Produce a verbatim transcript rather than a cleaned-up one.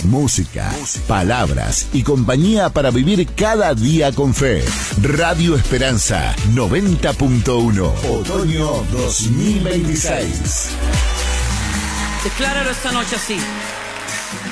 Música, palabras y compañía para vivir cada día con fe. Radio Esperanza noventa punto uno. Otoño dos mil veintiséis. Decláralo esta noche así.